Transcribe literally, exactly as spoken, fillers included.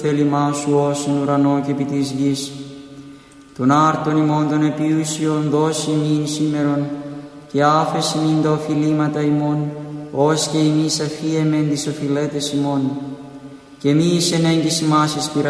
θέλημά σου όσον ουρανό και επί της γης. Τον άρτον ημών των επιούσιων δώσει μην σήμερον, και άφεση μην τα οφειλήματα ημών, ως και εμείς αφίεμεν τις οφειλέτες ημών. Και μη εις ενέγγις ημάς εις